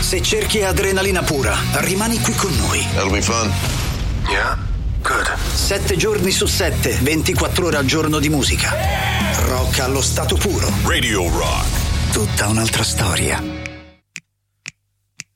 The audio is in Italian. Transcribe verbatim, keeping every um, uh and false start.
Se cerchi adrenalina pura, rimani qui con noi. That'll be fun. Yeah? Good. Sette giorni su sette, ventiquattro ore al giorno di musica. Rock allo stato puro. Radio Rock. Tutta un'altra storia.